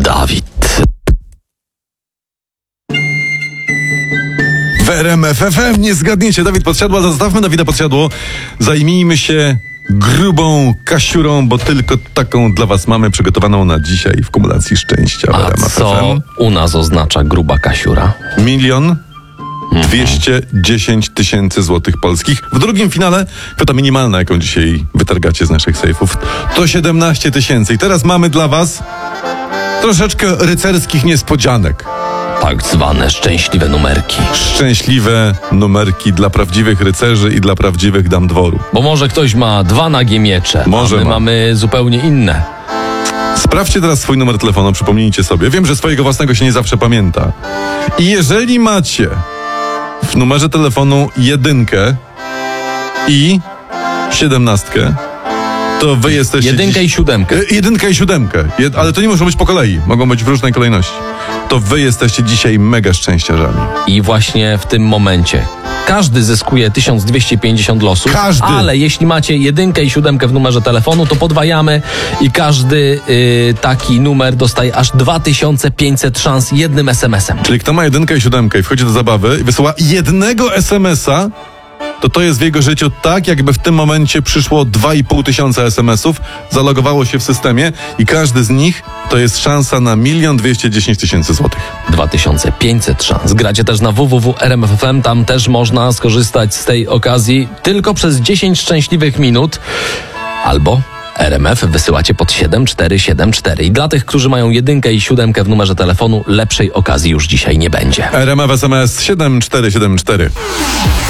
Dawid. W RMF FM nie zgadniecie. Dawid Podsiadła, zostawmy Dawida Podsiadło. Zajmijmy się grubą kasiurą, bo tylko taką dla was mamy przygotowaną na dzisiaj w kumulacji szczęścia w A RMF co FM. u nas oznacza gruba kasiura? 1,210 000 złotych polskich. W drugim finale kwota minimalna, jaką dzisiaj wytargacie z naszych sejfów, to 17 000. I teraz mamy dla was troszeczkę rycerskich niespodzianek. Tak zwane szczęśliwe numerki. Szczęśliwe numerki dla prawdziwych rycerzy i dla prawdziwych dam dworu. Bo może ktoś ma 2 nagie miecze, Może a my ma. mamy zupełnie inne. Sprawdźcie teraz swój numer telefonu, przypomnijcie sobie. Wiem, że swojego własnego się nie zawsze pamięta. I jeżeli macie w numerze telefonu 1 i 17, to wy jesteście 1 i 7. 1 i 7, ale to nie muszą być po kolei, mogą być w różnej kolejności. To wy jesteście dzisiaj mega szczęściarzami. I właśnie w tym momencie każdy zyskuje 1250 losów. Każdy. Ale jeśli macie 1 i 7 w numerze telefonu, to podwajamy i każdy taki numer dostaje aż 2500 szans jednym SMS-em. Czyli kto ma 1 i 7 i wchodzi do zabawy i wysyła jednego SMS-a, to jest w jego życiu tak, jakby w tym momencie przyszło 2500 SMS-ów, zalogowało się w systemie i każdy z nich to jest szansa na 1 210 000 złotych. 2500 szans. Gracie też na www.rmf.fm, tam też można skorzystać z tej okazji tylko przez 10 szczęśliwych minut. Albo RMF wysyłacie pod 7474. I dla tych, którzy mają 1 i 7 w numerze telefonu, lepszej okazji już dzisiaj nie będzie. RMF SMS 7474.